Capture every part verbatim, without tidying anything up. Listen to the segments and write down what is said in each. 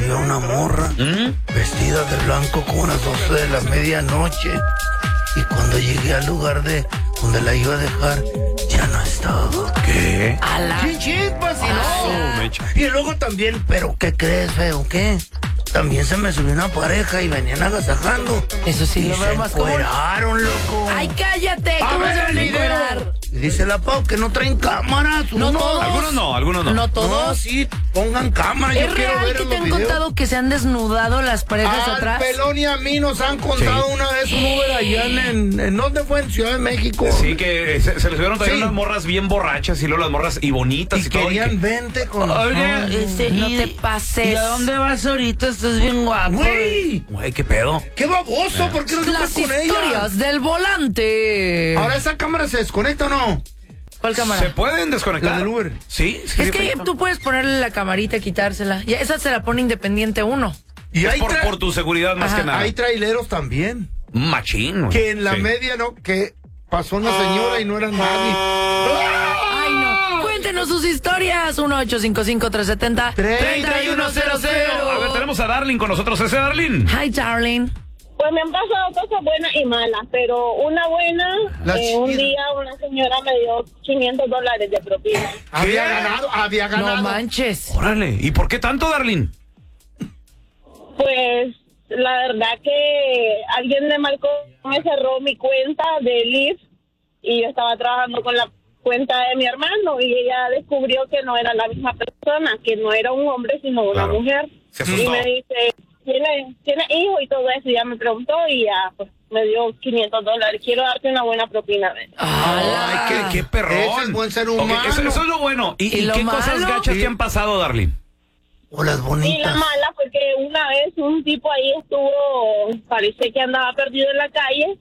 subió una morra ¿Mm? vestida de blanco como a las doce de la medianoche. Y cuando llegué al lugar de donde la iba a dejar, ya no estaba. ¿Qué? ¡Ala! ¡Chispas! Y, no. Y luego también, ¿pero qué crees, feo? ¿Qué? También se me subió una pareja y venían agasajando. Eso sí, y lo veo más como... se encueraron, loco. ¡Ay, cállate! ¿Cómo se van a encuerar? Y dice la Pau que no traen cámaras. No uno. todos. Algunos no, algunos no. No todos. No, sí, pongan cámara. ¿Es Yo quiero real ver que en te los han videos. contado que se han desnudado las parejas Al atrás? Pelón y a mí nos han contado Sí. una vez un Uber allá en, en, en... ¿Dónde fue? En Ciudad de México. Sí, que se, se les vieron también Sí. unas morras bien borrachas y luego las morras y bonitas y, Y todo. querían y que... vente con... Oye, este, no te pases. ¿Y a dónde vas ahorita? Estás bien guapo. ¡Güey! Güey, qué pedo. ¡Qué baboso! ¿Por qué no te Las vas con ella? historias del volante. Ahora, ¿esa cámara se desconecta o no? ¿Cuál cámara? ¿Se pueden desconectar? La del Uber. Sí, sí. Es sí, que perfecto. tú puedes ponerle la camarita y quitársela. Y esa se la pone independiente uno. Y Es hay, por, tra- por tu seguridad más Ajá. que nada. hay traileros también. Machín, güey. Que en la Sí. media, ¿no? Que pasó una señora y no era nadie. Ay, no. Cuéntenos sus historias. uno ocho cinco cinco, tres siete cero, tres uno cero cero. A ver, tenemos a Darling con nosotros. ¿Ese Darling? Hi, darling. Pues me han pasado cosas buenas y malas, pero una buena, La eh, un chida. día una señora me dio quinientos dólares de propina. Había ganado, había ganado. No manches. Órale. ¿Y por qué tanto, Darling? Pues la verdad que alguien me marcó, me cerró mi cuenta de Lyft y yo estaba trabajando con la cuenta de mi hermano y ella descubrió que no era la misma persona, que no era un hombre sino una Claro. mujer. Se asustó. Y me dice, ¿tiene, ¿tiene hijo? Y todo eso, y ya me preguntó y ya pues me dio quinientos dólares. Quiero darte una buena propina. ¡Hala! Ay, qué, qué perrón. Ese es buen ser Ok, humano. eso, eso es lo bueno. ¿Y, ¿Y y lo qué cosas malo? gachas Sí. te han pasado, Darling? O las Y la bonitas. mala fue que una vez un tipo ahí estuvo, parece que andaba perdido en la calle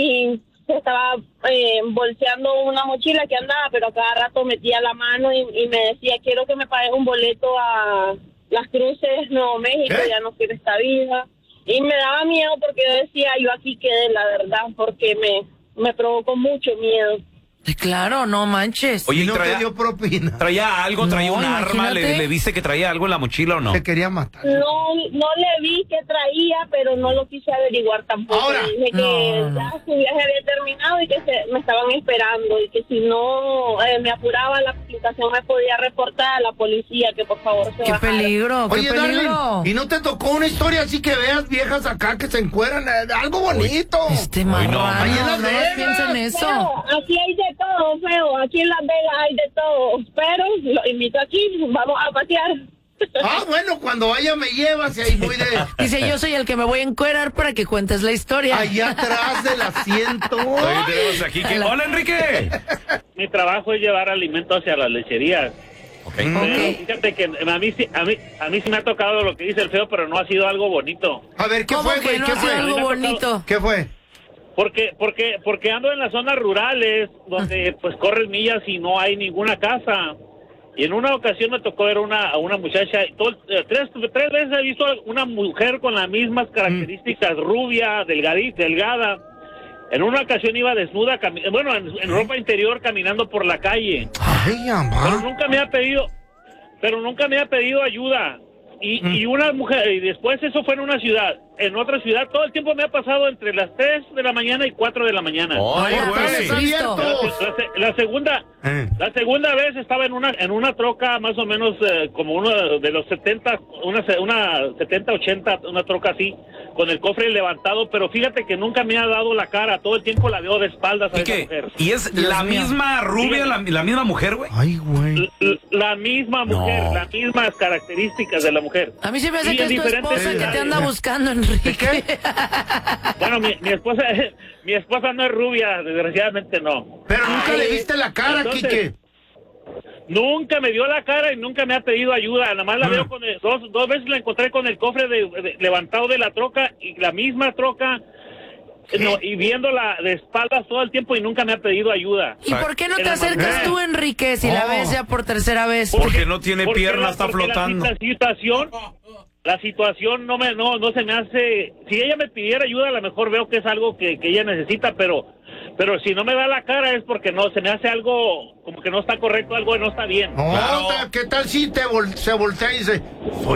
y se estaba eh, bolseando una mochila que andaba, pero a cada rato metía la mano y, y me decía, quiero que me pagues un boleto a Las Cruces, Nuevo México, ¿Eh? ya no quiero esta vida. Y me daba miedo porque yo decía, yo aquí quedé, la verdad, porque me, me provocó mucho miedo. Claro, no manches. Oye, Y ¿y no te traía, dio propina. traía algo? ¿Traía No, un arma? ¿Le, imagínate. ¿Le viste que traía algo en la mochila o no? Se quería matar. No, no le vi qué traía, pero no lo quise averiguar tampoco. Ahora. Le dije que No, no. ya su viaje había terminado y que se, me estaban esperando y que si no eh, me apuraba la aplicación me podía reportar a la policía que por favor se ¡Qué bajara. peligro! ¡Qué Oye, peligro! Darling, ¿y no te tocó una historia así que veas viejas acá que se encueran? Eh, algo bonito. Este no. marrano, Ahí en Las no Vegas. piensa en eso. Feo, aquí hay de todo, feo. Aquí en Las Vegas hay de todo. Pero lo invito aquí, vamos a pasear. Ah, bueno, cuando vaya me llevas y ahí voy de... Dice, yo soy el que me voy a encuerar para que cuentes la historia. Allá atrás del asiento. Oye, tenemos aquí que... ¡Hola, Enrique! Mi trabajo es llevar alimento hacia las lecherías. Ok. Pero Ok. fíjate que a mí, sí- a, mí, a mí sí me ha tocado lo que dice el feo, pero no ha sido algo bonito. A ver, ¿qué ¿Cómo fue, que güey? no ¿Qué ha sido fue? algo bonito? ¿Qué fue? Porque, porque, porque ando en las zonas rurales donde pues corres millas y no hay ninguna casa. Y en una ocasión me tocó ver una, a una muchacha, y todo- eh, tres, tres veces he visto a una mujer con las mismas características, rubia, delgadita, delgada. En una ocasión iba desnuda, cami- bueno, en, en ropa interior caminando por la calle. Ay, Pero mamá. nunca me ha pedido, pero nunca me ha pedido ayuda. Y, Mm. y una mujer, y después eso fue en una ciudad. En otra ciudad, todo el tiempo me ha pasado entre las tres de la mañana y cuatro de la mañana. ¡Ay, Hola, güey! ¿estás listo? La, la se- la segunda, Eh. la segunda vez estaba en una en una troca más o menos eh, como uno de los setenta, una se- una setenta, ochenta, una troca así, con el cofre levantado, pero fíjate que nunca me ha dado la cara, todo el tiempo la veo de espaldas a ¿Y esa qué? mujer. ¿Y es Dios la mío. misma rubia, la, la misma mujer, güey? Ay, güey. L- La misma mujer, No. las mismas características de la mujer. A mí se me hace Y que en es tu diferentes esposa que te edades. anda buscando, Enrique. ¿Qué? Bueno, mi, mi esposa mi esposa no es rubia, desgraciadamente no. Pero nunca Ay, le viste la cara, entonces- Quique. Nunca me dio la cara y nunca me ha pedido ayuda. Nada más la Mm. veo con el- dos, dos veces la encontré con el cofre de, de- levantado de la troca y la misma troca ¿Qué? no, y viéndola de espaldas todo el tiempo y nunca me ha pedido ayuda. ¿Y por qué no te Era acercas mamá. tú, Enrique, si la Oh. ves ya por tercera vez? Porque no tiene Porque pierna, la- está porque la- flotando. La, situación, la situación no me, no, no se me hace. Si ella me pidiera ayuda, a lo mejor veo que es algo que, que ella necesita, pero, pero si no me da la cara es porque no, se me hace algo como que no está correcto, algo que no está bien. No, Claro. ¿qué tal si te vol- se voltea y dice, soy